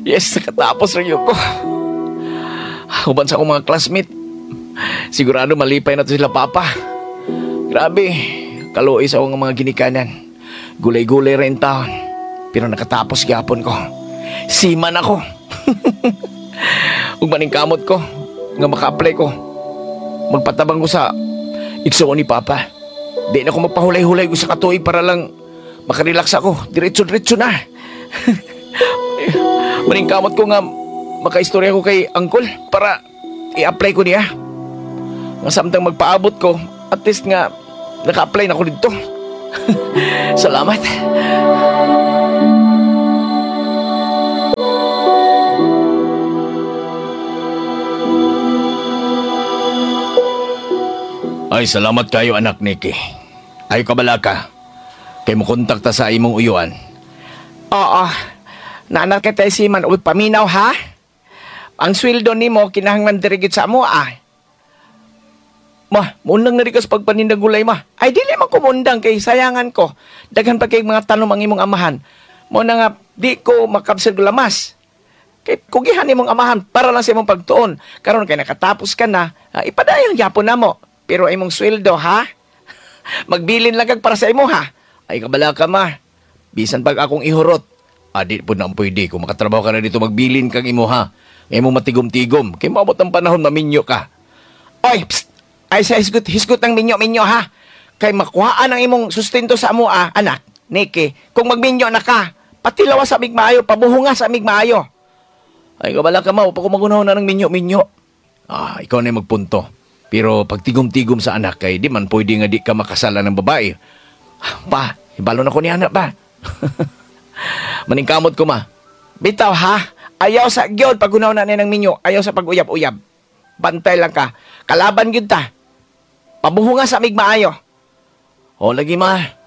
Yes, nakatapos rin ko. Uban sa akong mga classmate. Sigurado malipay na to sila papa. Grabe, kaluoy sa akong mga ginikanan. Gulay-gulay rin taon. Pero nakatapos gyapon ko. Siman ako. Ug maning kamot ko nga maka-apply ko. Magpatabang ko sa igsoon ni papa. Di na ako magpahulay-hulay ko sa katuig para lang makarelax ako. Diretso-diretso na. Maning kamot ko nga makaistorya ko kay uncle para i-apply ko niya. Nga samtang magpaabot ko, at least nga naka-apply na ko dito. Salamat. Ay, salamat kayo anak Nikki. Ay kabala ka. Kay mo kontakta sa imong uyuan. Oo. Naanak kita si man uy paminaw ha? Ang sweldo nimo kinahanglan dirigit sa amo ah. Ma, mundang na rin kas pagpanindag gulay ma. Ay dili man kumundang kay sayangan ko. Daghan pa kay mga tanom ang imong amahan. Mo na nga di ko makabsir gulamas. Kay kugihan imong amahan para lang sa imong pagtuon. Karon kay nakatapos ka na, ipadayang yapon na mo. Pero imong sweldo ha? Magbilin lang kag para sa imo ha. Ay kabala ka ma. Bisan pag akong ihurot. Adi po na pwede kung makatrabaho ka na dito magbilin kag imo ha. Ngay mo matigom-tigom. Kay maabot ang panahon maminyo ka. Oy, psst! Ay sa hisgot ng minyo-minyo ha. Kay makuhaan ang imong sustento sa amo anak. Niki, kung magminyo na ka, pati lawas sa amig maayo, pabuhunga sa amig maayo. Ay kabala ka ma, upang kumagunaw na ng minyo-minyo. Ikaw na yung magpunto. Pero pag tigom-tigom sa anak kay di man pwede nga di ka makasala ng babae. Pa, ibalo na ko ni anak ba? Maningkamot ko ma. Bitaw ha, ayaw sa gyud pagunaw na ng minyo, ayaw sa pag-uyab-uyab. Bantay lang ka. Kalaban gyud ta. Pabuhunga sa amig maayo. O lagi ma,